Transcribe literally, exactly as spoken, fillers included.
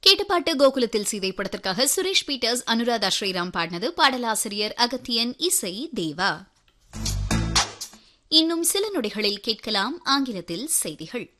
கேட்ட பாட்டு கோகுலத்தில் சீதை படத்திற்காக சுரேஷ் பீட்டர்ஸ், அனுராதா ஸ்ரீராம் பாடினது. பாடலாசிரியர் அகத்தியன், இசை தேவா. இன்னும் சில நொடிகளில் கேட்கலாம் ஆங்கிலத்தில் செய்திகள்.